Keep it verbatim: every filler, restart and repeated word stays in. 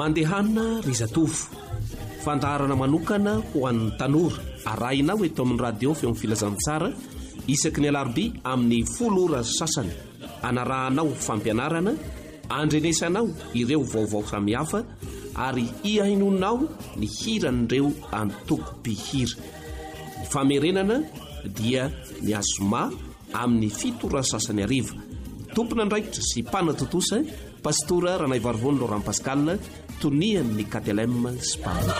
Mandehanna ry zatovo fandaharana manokana ho an'ny tanora arahina ho eto amin'ny radio feo amin'ny filazantsara isaky ny alarobia amin'ny folo ora sasany anarahanao fampianarana andrenesanao ireo vaovao samihafa ary ihainonao ny hiran'ireo antoko-pihira ny famerenana dia ny azoma amin'ny fito ora sasany ariva tompona andraikitra sy mpanatotosa pastora Ranaivarivony Laurent Pascal tonian'ny K T L M Sport.